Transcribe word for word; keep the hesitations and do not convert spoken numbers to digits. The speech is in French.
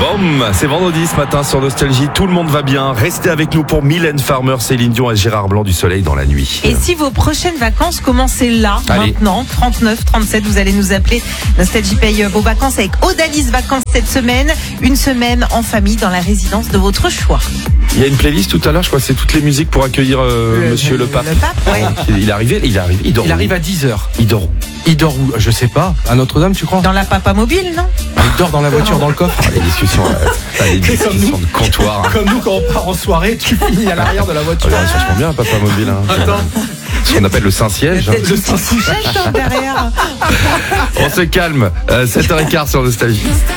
Boom, c'est vendredi ce matin sur Nostalgie, tout le monde va bien. Restez avec nous pour Mylène Farmer, Céline Dion et Gérard Blanc du Soleil dans la nuit. Et si vos prochaines vacances commençaient là, Allez. maintenant, trente-neuf trente-sept, vous allez nous appeler. Nostalgie paye vos vacances avec Odalis Vacances cette semaine. Une semaine en famille dans la résidence de votre choix. Il y a une playlist tout à l'heure, je crois que c'est toutes les musiques pour accueillir euh, Le- Monsieur le Pape. Le pape, ouais. Il est arrivé, il arrive, il dort. Il où arrive à dix heures. Il dort. où Il dort où? Je sais pas. À Notre-Dame, tu crois? Dans la papa mobile, non? Il dort dans la voiture, dans le coffre. Ah, les discussions, euh, les C'est comme discussions nous. de comptoir. hein. Comme nous, quand on part en soirée, tu finis à l'arrière de la voiture. Regarde, ça se bien, Papa Mobile. Hein. Attends. Ce qu'on appelle le Saint-Siège. hein. Peut-être une petite couchette, hein, derrière. On se calme. Euh, sept heures quinze sur Nostalgie.